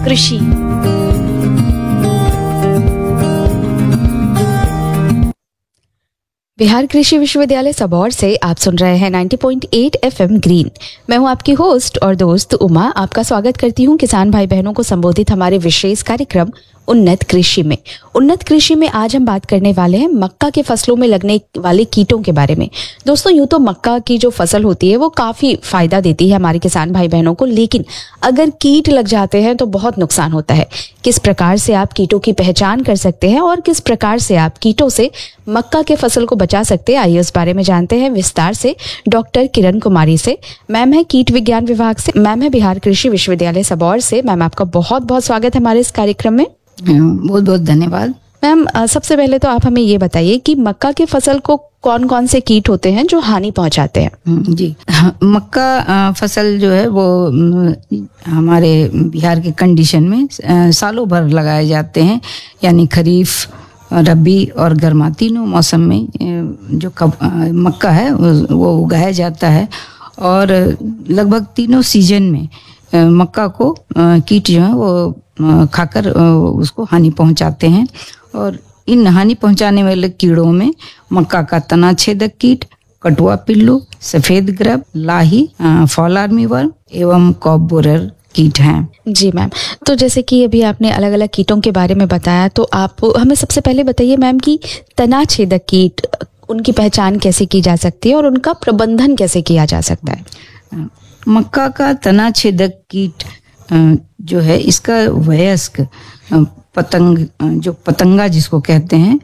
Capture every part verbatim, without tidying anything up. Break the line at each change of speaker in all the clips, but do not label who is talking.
कृषि। बिहार कृषि विश्वविद्यालय सबौर से आप सुन रहे हैं नब्बे पॉइंट आठ एफएम ग्रीन। मैं हूं आपकी होस्ट और दोस्त उमा। आपका स्वागत करती हूं किसान भाई बहनों को संबोधित हमारे विशेष कार्यक्रम उन्नत कृषि में। उन्नत कृषि में आज हम बात करने वाले हैं मक्का के फसलों में लगने वाले कीटों के बारे में। दोस्तों, यूं तो मक्का की जो फसल होती है वो काफी फायदा देती है हमारे किसान भाई बहनों को, लेकिन अगर कीट लग जाते हैं तो बहुत नुकसान होता है। किस प्रकार से आप कीटों की पहचान कर सकते हैं और किस प्रकार से आप कीटों से मक्का के फसल को बचा सकते हैं, आइए इस बारे में जानते हैं विस्तार से डॉक्टर किरण कुमारी से। मैम है कीट विज्ञान विभाग से, मैम है बिहार कृषि विश्वविद्यालय सबौर से। मैम, आपका बहुत बहुत स्वागत है हमारे इस कार्यक्रम में।
बहुत बहुत धन्यवाद।
मैम, सबसे पहले तो आप हमें ये बताइए कि मक्का के फसल को कौन कौन से कीट होते हैं जो हानि पहुंचाते हैं?
जी, मक्का फसल जो है वो हमारे बिहार के कंडीशन में सालों भर लगाए जाते हैं, यानी खरीफ, रबी और गर्मा तीनों मौसम में जो मक्का है वो उगाया जाता है। और लगभग तीनों सीजन में मक्का को कीट जो है वो खाकर उसको हानि पहुंचाते हैं। और इन हानि पहुंचाने वाले कीड़ों में मक्का का तना छेदक कीट, कटुआ पिल्लू, सफेद ग्रब, लाही, फॉल आर्मी वर्म एवं कॉप बोरर कीट हैं।
जी मैम, तो जैसे कि अभी आपने अलग अलग कीटों के बारे में बताया, तो आप हमें सबसे पहले बताइए मैम कि तना छेदक कीट, उनकी पहचान कैसे की जा सकती है और उनका प्रबंधन कैसे किया जा सकता है?
मक्का का तना छेदक कीट जो है, इसका वयस्क पतंग, जो पतंगा जिसको कहते हैं,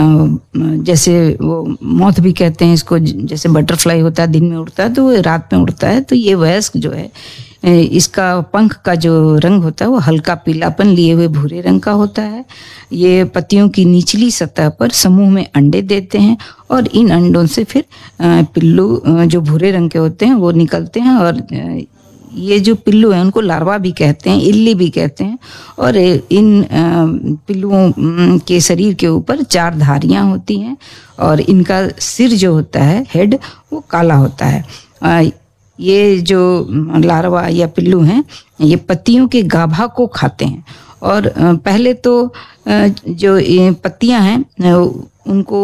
जैसे वो मौत भी कहते हैं इसको, जैसे बटरफ्लाई होता है दिन में उड़ता है तो वो रात में उड़ता है, तो ये वयस्क जो है इसका पंख का जो रंग होता है वो हल्का पीलापन लिए हुए भूरे रंग का होता है। ये पत्तियों की निचली सतह पर समूह में अंडे देते हैं और इन अंडों से फिर पिल्लू जो भूरे रंग के होते हैं वो निकलते हैं। और ये जो पिल्लू हैं उनको लार्वा भी कहते हैं, इल्ली भी कहते हैं। और इन पिल्लुओं के शरीर के ऊपर चार धारियां होती हैं और इनका सिर जो होता है, हेड, वो काला होता है। ये जो लार्वा या पिल्लू हैं ये पत्तियों के गाभा को खाते हैं। और पहले तो जो पत्तियां हैं उनको,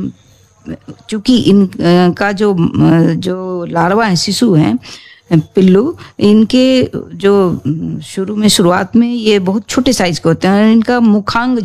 चूंकि इनका जो जो लार्वा है, शिशु हैं, पिल्लू, इनके जो शुरू में शुरुआत में ये बहुत छोटे साइज के होते हैं और इनका मुखांग